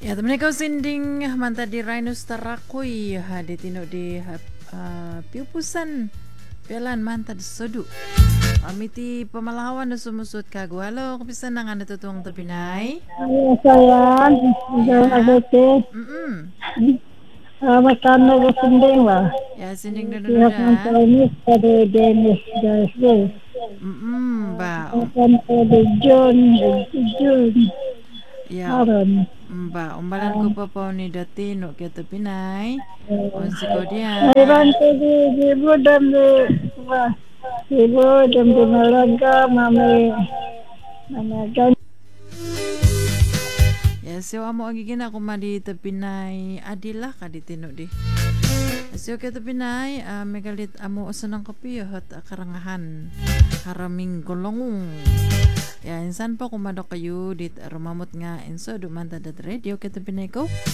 Ya, temen kau sinding manta di Rhinus Tarakui di tino di piupusan pelan manta di sodu. Amiti pemalawan na sumusut kago. Halo, kapisan nang ano tutuang tapinay? Halo sayang, udah Ya. ada teh. Mm-mm. Makan nasi sending lah. Ya, sinding Pihak dada. Chinese pada Dennis Daswe. Ba. Makan pada John, John, Ya, Aaron. umbalan ko pa po ni Datino kaya tapinay. O si ko Aaron diyan. tadi ibu dan wah, ibu dan di Malaga, mami, mana kan. Ya, siya amo agigin ako madi tapinay adilah kaditino di. Siya kaya tapinay megalit amo usan ng kapiyo at karangahan karaming gulong. Ya, insan pa kumado kayo dit rumamot nga inso dumanta dat radio kaya tapinay ko.